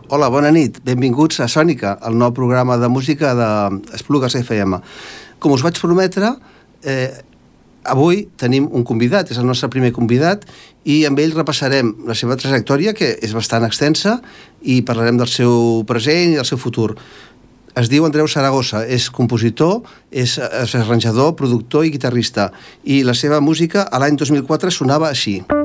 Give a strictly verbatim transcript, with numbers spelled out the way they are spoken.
Hola, bona nit. Benvinguts a Sònica, el nou programa de música d'Esplugues F M. Com us vaig prometre, eh, avui tenim un convidat, és el nostre primer convidat, i amb ell repassarem la seva trajectòria, que és bastant extensa, i parlarem del seu present i del seu futur. Es diu Andreu Zaragoza, és compositor, és, és arranjador, productor i guitarrista, i la seva música a l'any dos mil quatre sonava així.